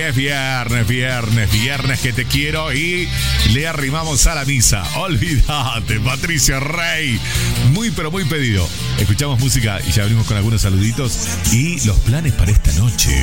viernes que te quiero y le arrimamos a la misa. Olvídate, Patricio Rey. Muy, pero muy pedido. Escuchamos música y ya venimos con algunos saluditos y los planes para esta noche.